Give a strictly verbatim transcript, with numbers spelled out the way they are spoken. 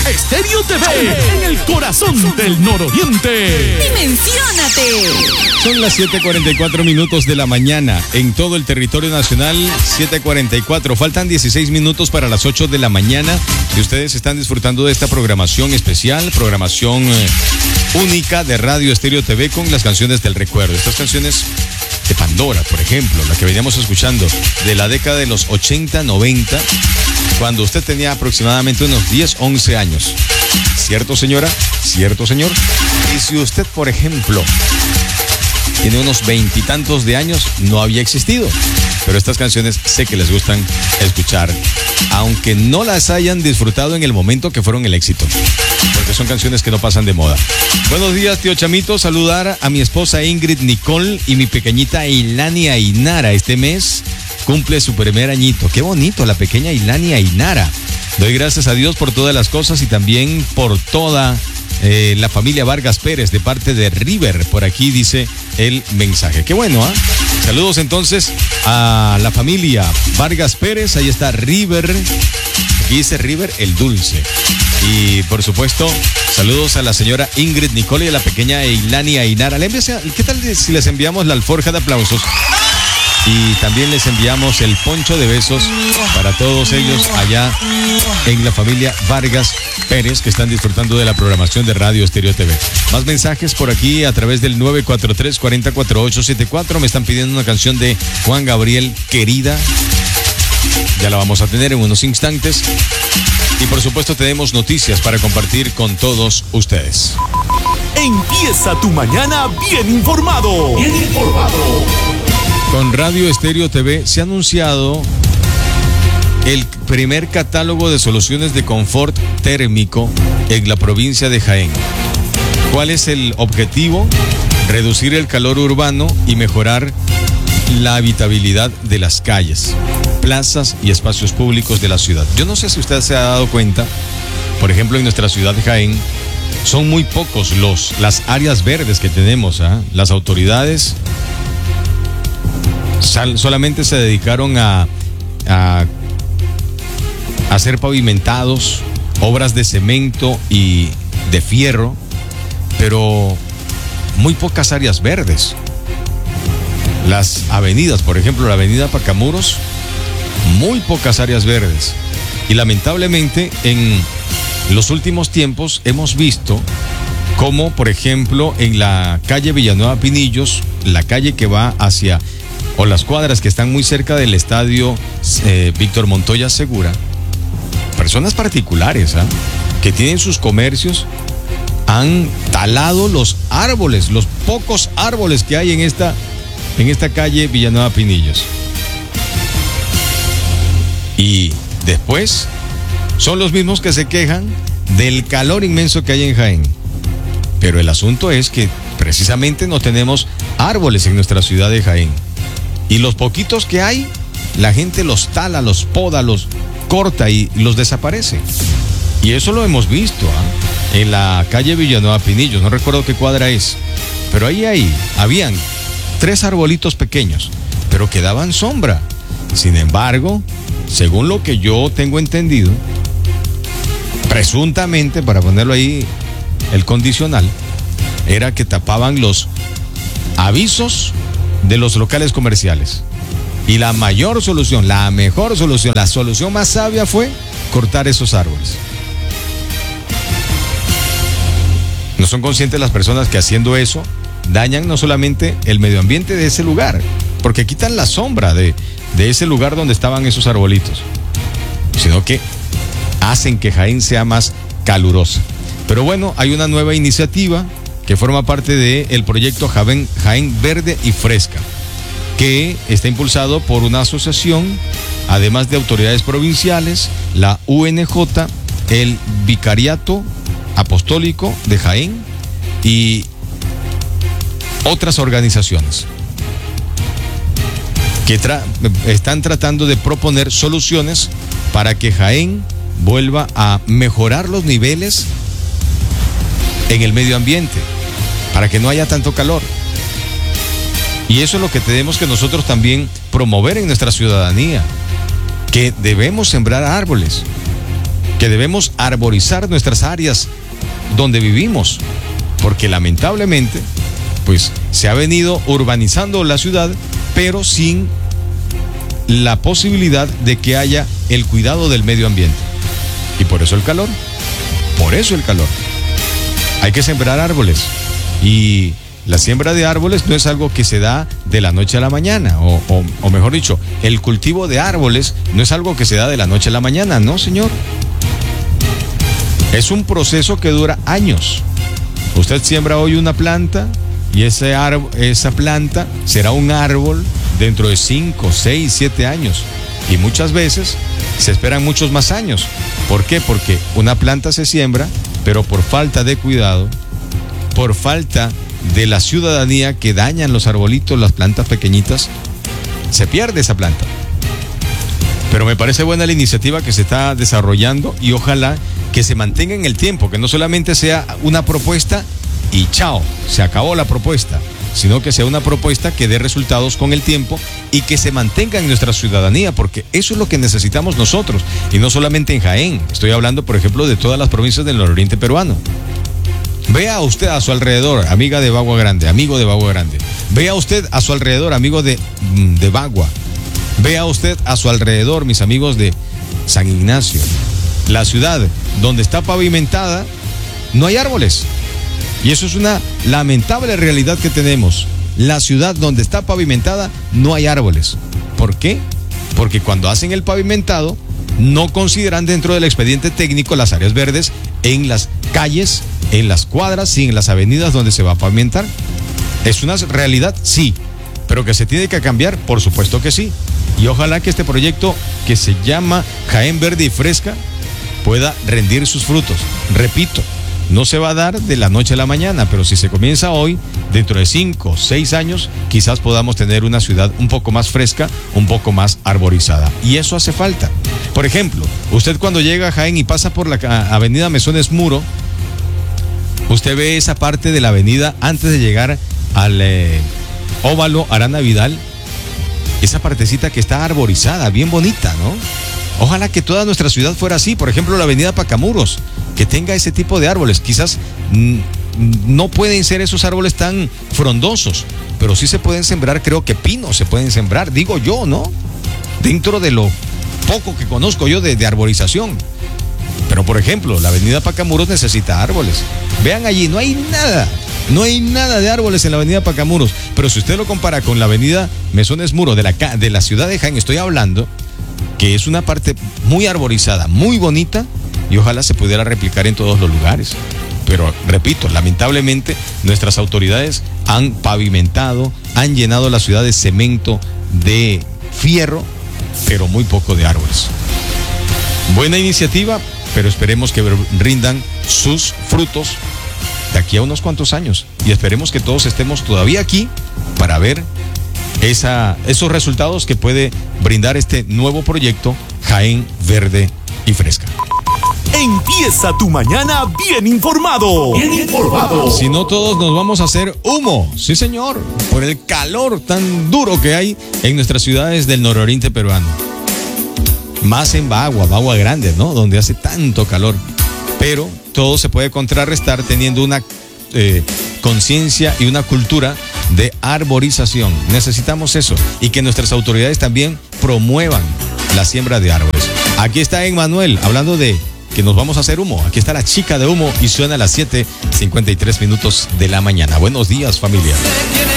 Estéreo T V, en el corazón del nororiente. ¡Dimensiónate! Son las siete cuarenta y cuatro minutos de la mañana en todo el territorio nacional. siete cuarenta y cuatro. Faltan dieciséis minutos para las ocho de la mañana y ustedes están disfrutando de esta programación especial, programación eh, única de Radio Estéreo T V con las canciones del recuerdo. Estas canciones de Pandora, por ejemplo, la que veníamos escuchando de la década de los ochenta, noventa, cuando usted tenía aproximadamente unos diez, once años. ¿Cierto, señora? ¿Cierto, señor? Y si usted, por ejemplo, tiene unos veintitantos de años, no había existido. Pero estas canciones sé que les gustan escuchar, aunque no las hayan disfrutado en el momento que fueron el éxito, porque son canciones que no pasan de moda. Buenos días, tío Chamito. Saludar a mi esposa Ingrid Nicole y mi pequeñita Ilani Ainara. Este mes cumple su primer añito. Qué bonito, la pequeña Ilani Ainara. Doy gracias a Dios por todas las cosas y también por toda eh, la familia Vargas Pérez de parte de River. Por aquí dice el mensaje. Qué bueno, ¿ah? ¿eh? Saludos entonces a la familia Vargas Pérez. Ahí está River. Aquí dice River el dulce. Y por supuesto, saludos a la señora Ingrid Nicole y a la pequeña Ilani Ainara. ¿Qué tal si les enviamos la alforja de aplausos? Y también les enviamos el poncho de besos para todos ellos allá en la familia Vargas Pérez, que están disfrutando de la programación de Radio Estéreo T V. Más mensajes por aquí a través del nueve cuatro tres, cuatro cero cuatro ocho siete cuatro. Me están pidiendo una canción de Juan Gabriel, Querida. Ya la vamos a tener en unos instantes. Y por supuesto tenemos noticias para compartir con todos ustedes. Empieza tu mañana bien informado. Bien informado. Con Radio Estéreo T V se ha anunciado el primer catálogo de soluciones de confort térmico en la provincia de Jaén. ¿Cuál es el objetivo? Reducir el calor urbano y mejorar la habitabilidad de las calles, plazas y espacios públicos de la ciudad. Yo no sé si usted se ha dado cuenta, por ejemplo, en nuestra ciudad de Jaén, son muy pocos los, las áreas verdes que tenemos, ¿eh? Las autoridades sal, solamente se dedicaron a, a hacer pavimentados, obras de cemento y de fierro, pero muy pocas áreas verdes. Las avenidas, por ejemplo, la avenida Pacamuros, muy pocas áreas verdes. Y lamentablemente en los últimos tiempos hemos visto cómo, por ejemplo, en la calle Villanueva Pinillos, la calle que va hacia, o las cuadras que están muy cerca del estadio eh, Víctor Montoya Segura, personas particulares, ¿eh? que tienen sus comercios, han talado los árboles, los pocos árboles que hay en esta, en esta calle Villanueva Pinillos. Y después son los mismos que se quejan del calor inmenso que hay en Jaén. Pero el asunto es que precisamente no tenemos árboles en nuestra ciudad de Jaén. Y los poquitos que hay, la gente los tala, los poda, los corta y los desaparece. Y eso lo hemos visto, ¿eh? en la calle Villanueva Pinillos, no recuerdo qué cuadra es, pero ahí, ahí, habían tres arbolitos pequeños, pero que daban sombra. Sin embargo, según lo que yo tengo entendido, presuntamente, para ponerlo ahí el condicional, era que tapaban los avisos de los locales comerciales. Y la mayor solución, la mejor solución, la solución más sabia fue cortar esos árboles. No son conscientes las personas que haciendo eso dañan no solamente el medio ambiente de ese lugar, porque quitan la sombra de, de ese lugar donde estaban esos arbolitos, sino que hacen que Jaén sea más calurosa. Pero bueno, hay una nueva iniciativa que forma parte del proyecto Jaén, Jaén Verde y Fresca, que está impulsado por una asociación, además de autoridades provinciales, la U N J, el Vicariato Apostólico de Jaén y otras organizaciones que tra- están tratando de proponer soluciones para que Jaén vuelva a mejorar los niveles en el medio ambiente, para que no haya tanto calor. Y eso es lo que tenemos que nosotros también promover en nuestra ciudadanía, que debemos sembrar árboles. que debemos arborizar nuestras áreas donde vivimos, porque lamentablemente, pues se ha venido urbanizando la ciudad, pero sin la posibilidad de que haya el cuidado del medio ambiente. Y por eso el calor, por eso el calor. Hay que sembrar árboles, y la siembra de árboles no es algo que se da de la noche a la mañana, o, o, o mejor dicho, el cultivo de árboles no es algo que se da de la noche a la mañana, no, señor. Es un proceso que dura años. Usted siembra hoy una planta y ese árbol, esa planta será un árbol dentro de cinco, seis, siete años. Y muchas veces se esperan muchos más años. ¿Por qué? Porque una planta se siembra, pero por falta de cuidado, por falta de la ciudadanía que dañan los arbolitos, las plantas pequeñitas, se pierde esa planta. Pero me parece buena la iniciativa que se está desarrollando, y ojalá que se mantenga en el tiempo, que no solamente sea una propuesta y chao, se acabó la propuesta, sino que sea una propuesta que dé resultados con el tiempo y que se mantenga en nuestra ciudadanía, porque eso es lo que necesitamos nosotros, y no solamente en Jaén. Estoy hablando, por ejemplo, de todas las provincias del nororiente peruano. Vea usted a su alrededor, amiga de Bagua Grande, amigo de Bagua Grande. Vea usted a su alrededor, amigo de, de Bagua. Vea usted a su alrededor, mis amigos de San Ignacio. La ciudad donde está pavimentada, no hay árboles. Y eso es una lamentable realidad que tenemos. La ciudad donde está pavimentada, no hay árboles. ¿Por qué? Porque cuando hacen el pavimentado, no consideran dentro del expediente técnico las áreas verdes en las calles, en las cuadras y en las avenidas donde se va a pavimentar. ¿Es una realidad? Sí. ¿Pero que se tiene que cambiar? Por supuesto que sí. Y ojalá que este proyecto, que se llama Jaén Verde y Fresca, pueda rendir sus frutos. Repito, no se va a dar de la noche a la mañana, pero si se comienza hoy, dentro de cinco, seis años, quizás podamos tener una ciudad un poco más fresca, un poco más arborizada. Y eso hace falta. Por ejemplo, usted cuando llega a Jaén y pasa por la avenida Mesones Muro, usted ve esa parte de la avenida antes de llegar al eh, óvalo Arana Vidal, esa partecita que está arborizada, bien bonita, ¿no? Ojalá que toda nuestra ciudad fuera así. Por ejemplo, la avenida Pacamuros, que tenga ese tipo de árboles. Quizás mm, no pueden ser esos árboles tan frondosos, pero sí se pueden sembrar, creo que pinos se pueden sembrar, digo yo, ¿no? Dentro de lo poco que conozco yo de, de arborización. Pero, por ejemplo, la avenida Pacamuros necesita árboles. Vean allí, no hay nada. No hay nada de árboles en la avenida Pacamuros. Pero si usted lo compara con la avenida Mesones Muro de la, de la ciudad de Jaén, estoy hablando que es una parte muy arborizada, muy bonita, y ojalá se pudiera replicar en todos los lugares. Pero, repito, lamentablemente nuestras autoridades han pavimentado, han llenado la ciudad de cemento, de fierro, pero muy poco de árboles. Buena iniciativa, pero esperemos que rindan sus frutos de aquí a unos cuantos años, y esperemos que todos estemos todavía aquí para ver esa, esos resultados que puede brindar este nuevo proyecto Jaén Verde y Fresca. Empieza tu mañana bien informado. Bien informado. Si no, todos nos vamos a hacer humo. Sí, señor, por el calor tan duro que hay en nuestras ciudades del nororiente peruano. Más en Bagua, Bagua Grande, ¿no? Donde hace tanto calor. Pero todo se puede contrarrestar teniendo una eh, conciencia y una cultura de arborización. Necesitamos eso, y que nuestras autoridades también promuevan la siembra de árboles. Aquí está Emmanuel hablando de que nos vamos a hacer humo. Aquí está la chica de humo y suena a las siete cincuenta y tres minutos de la mañana. Buenos días, familia.